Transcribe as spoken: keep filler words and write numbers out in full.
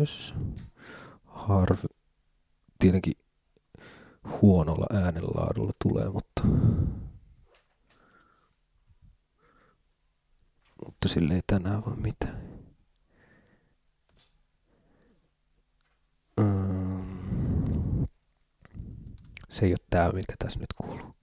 myös harvi, tietenkin huonolla äänenlaadulla tulee, mutta, mutta sille ei tänään voi mitään. Mm. Se ei ole tää, mikä tässä nyt kuuluu.